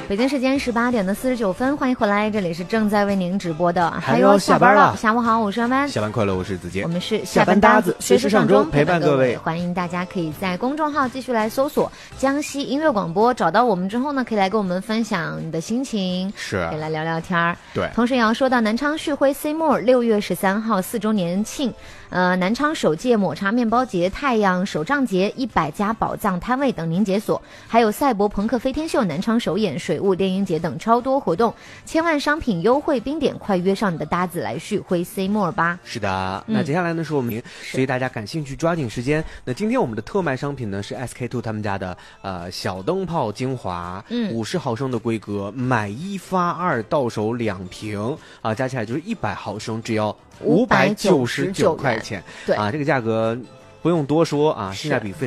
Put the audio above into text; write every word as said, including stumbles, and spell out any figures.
北京时间十八点的四十九分，欢迎回来，这里是正在为您直播的， 还有下班了， 下午好，我是阿班， 下班快乐，我是子杰， 我们是下班搭子，随时上钟陪伴各位。 欢迎大家可以在公众号继续来搜索江西音乐广播，找到我们之后呢，可以来跟我们分享你的心情， 是可以来聊聊天儿。 对， 同时也要说到南昌旭辉 Seymour 六月十三号四周年庆，呃，南昌首届抹茶面包节、太阳手账节、一百家宝藏摊位等凝结所，还有赛博朋克飞天秀南昌首演、水雾电影节等超多活动，千万商品优惠冰点，快约上你的搭子来旭辉 Seymour 吧。 是的，那接下来呢是我们，所以大家感兴趣抓紧时间。那今天我们的特卖商品呢是 S K two 他们家的呃小灯泡精华，嗯，五十毫升的规格，买一发二，到手两瓶啊，加起来就是一百毫升，只要五百九十九块钱。 对啊，这个价格不用多说啊，性价比非常。